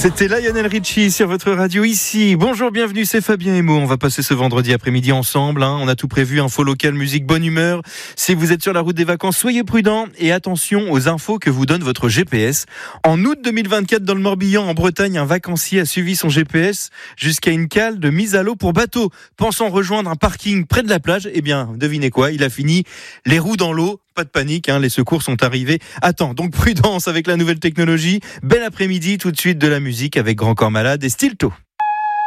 C'était Lionel Richie sur votre radio ici. Bonjour, bienvenue, c'est Fabien Emo. On va passer ce vendredi après-midi ensemble. On a tout prévu, info locale, musique, bonne humeur. Si vous êtes sur la route des vacances, soyez prudents et attention aux infos que vous donne votre GPS. En août 2024, dans le Morbihan, en Bretagne, un vacancier a suivi son GPS jusqu'à une cale de mise à l'eau pour bateau. Pensant rejoindre un parking près de la plage, eh bien, devinez quoi, il a fini les roues dans l'eau. Pas de panique, les secours sont arrivés à temps. Donc prudence avec la nouvelle technologie. Bel après-midi, tout de suite de la musique avec Grand Corps Malade et Stilto.